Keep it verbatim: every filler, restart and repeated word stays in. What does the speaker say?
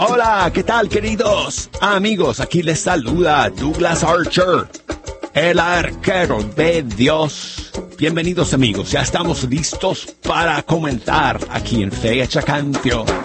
Hola, ¿qué tal, queridos amigos? Aquí les saluda Douglas Archer, el arquero de Dios. Bienvenidos, amigos. Ya estamos listos para comenzar aquí en Fecha Cantio.